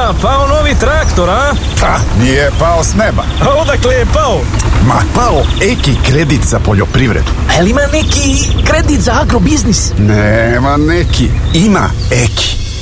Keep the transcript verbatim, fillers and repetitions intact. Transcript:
Aha, pao novi traktor, a? Pa, nije pao s neba. A odakle je pao? Ma, pao Eki kredit za poljoprivredu. A jel ima neki kredit za agrobiznis? Nema neki, ima Eki.